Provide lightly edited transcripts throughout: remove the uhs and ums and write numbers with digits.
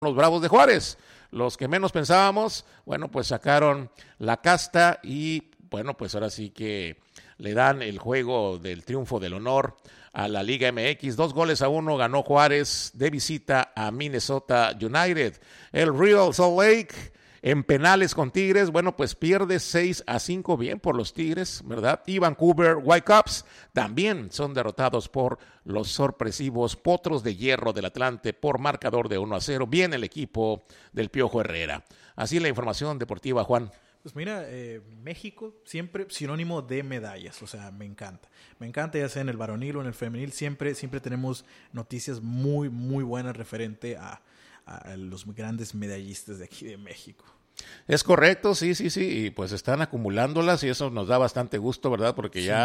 los Bravos de Juárez. Los que menos pensábamos, bueno, pues sacaron la casta y, bueno, pues ahora sí que le dan el juego del triunfo del honor a la Liga MX. 2-1 ganó Juárez de visita a Minnesota United. El Real Salt Lake en penales con Tigres, bueno, pues pierde 6-5, bien por los Tigres, ¿verdad? Y Vancouver Whitecaps también son derrotados por los sorpresivos Potros de Hierro del Atlante por marcador de 1-0. Bien el equipo del Piojo Herrera. Así la información deportiva, Juan. Pues mira, México siempre sinónimo de medallas, o sea, me encanta. Me encanta, ya sea en el varonil o en el femenil, siempre tenemos noticias muy, muy buenas referente a los grandes medallistas de aquí de México. Es correcto, sí, y pues están acumulándolas y eso nos da bastante gusto, ¿verdad? Porque ya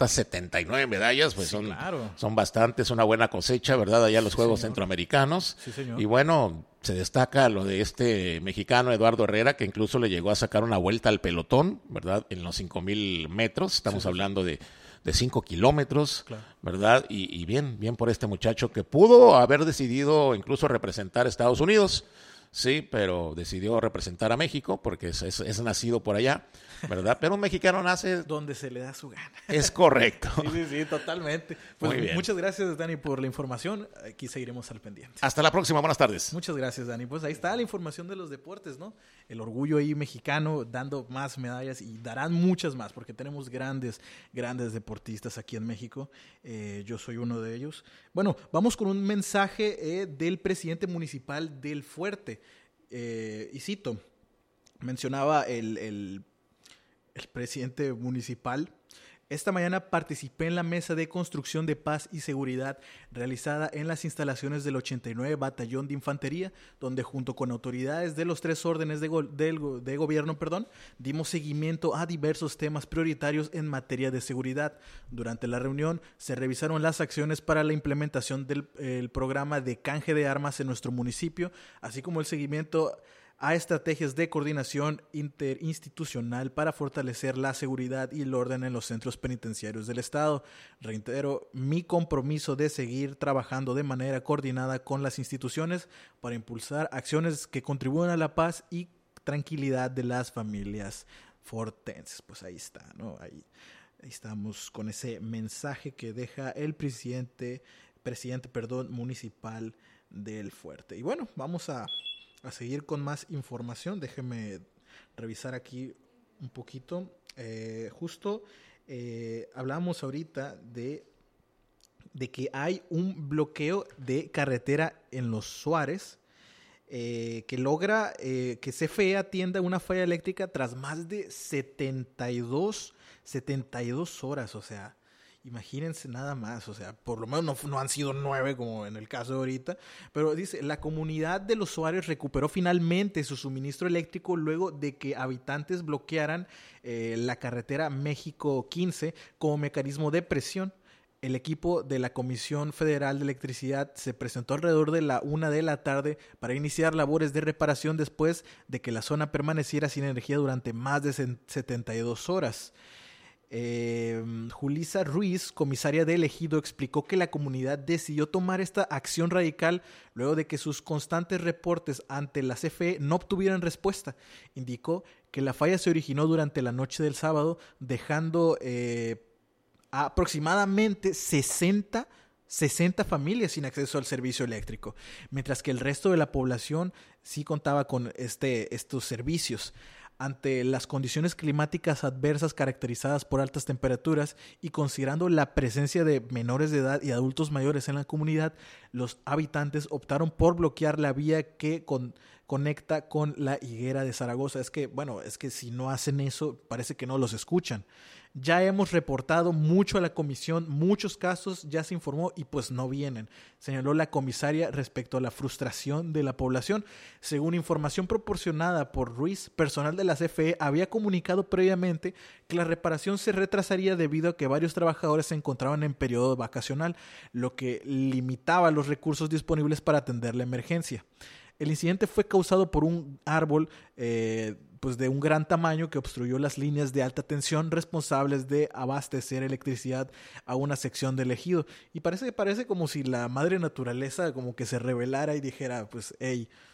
279 medallas, pues sí, son bastantes, una buena cosecha, ¿verdad? Allá en los Juegos Centroamericanos. Sí, señor. Y bueno, se destaca lo de este mexicano Eduardo Herrera, que incluso le llegó a sacar una vuelta al pelotón, ¿verdad? En los 5,000 metros, estamos hablando de 5 kilómetros, claro, ¿verdad? Y bien por este muchacho que pudo haber decidido incluso representar a Estados Unidos. Sí, pero decidió representar a México porque es nacido por allá, ¿verdad? Pero un mexicano nace donde se le da su gana. Es correcto. Sí, totalmente. Pues muchas gracias, Dani, por la información. Aquí seguiremos al pendiente. Hasta la próxima, buenas tardes. Muchas gracias, Dani. Pues ahí está la información de los deportes, ¿no? El orgullo ahí mexicano dando más medallas y darán muchas más porque tenemos grandes deportistas aquí en México. Yo soy uno de ellos. Bueno, vamos con un mensaje del presidente municipal del Fuerte. Y cito, mencionaba el presidente municipal: esta mañana participé en la mesa de construcción de paz y seguridad realizada en las instalaciones del 89 Batallón de Infantería, donde junto con autoridades de los 3 órdenes de gobierno, dimos seguimiento a diversos temas prioritarios en materia de seguridad. Durante la reunión se revisaron las acciones para la implementación del programa de canje de armas en nuestro municipio, así como el seguimiento a estrategias de coordinación interinstitucional para fortalecer la seguridad y el orden en los centros penitenciarios del Estado. Reitero mi compromiso de seguir trabajando de manera coordinada con las instituciones para impulsar acciones que contribuyan a la paz y tranquilidad de las familias fortenses. Pues ahí está, ¿no? Ahí estamos con ese mensaje que deja el presidente municipal del Fuerte. Y bueno, vamos a seguir con más información. Déjeme revisar aquí un poquito. Hablábamos ahorita de que hay un bloqueo de carretera en Los Suárez que logra que CFE atienda una falla eléctrica tras más de 72 horas. O sea, imagínense nada más, o sea, por lo menos no han sido 9 como en el caso de ahorita, pero dice, la comunidad de Los Suárez recuperó finalmente su suministro eléctrico luego de que habitantes bloquearan la carretera México 15 como mecanismo de presión. El equipo de la Comisión Federal de Electricidad se presentó alrededor de la 1 de la tarde para iniciar labores de reparación después de que la zona permaneciera sin energía durante más de 72 horas. Julissa Ruiz, comisaria de Ejido, explicó que la comunidad decidió tomar esta acción radical luego de que sus constantes reportes ante la CFE no obtuvieran respuesta. Indicó que la falla se originó durante la noche del sábado, dejando aproximadamente 60 familias sin acceso al servicio eléctrico, mientras que el resto de la población sí contaba con estos servicios. Ante las condiciones climáticas adversas caracterizadas por altas temperaturas y considerando la presencia de menores de edad y adultos mayores en la comunidad, los habitantes optaron por bloquear la vía que conecta con la Higuera de Zaragoza. Es que si no hacen eso, parece que no los escuchan. Ya hemos reportado mucho a la comisión, muchos casos ya se informó y pues no vienen, señaló la comisaria respecto a la frustración de la población. Según información proporcionada por Ruiz, personal de la CFE había comunicado previamente que la reparación se retrasaría debido a que varios trabajadores se encontraban en periodo vacacional, lo que limitaba los recursos disponibles para atender la emergencia. El incidente fue causado por un árbol de un gran tamaño que obstruyó las líneas de alta tensión responsables de abastecer electricidad a una sección del ejido. Y parece como si la madre naturaleza como que se rebelara y dijera, pues, hey,